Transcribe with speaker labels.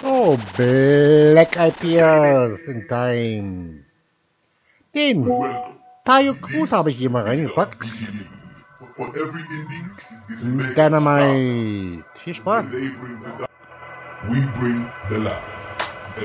Speaker 1: Oh, Black Eyed Peas in Time. Den Tayo Cruz habe ich hier mal reingepackt. Dynamite. Viel Spaß.
Speaker 2: We bring the love.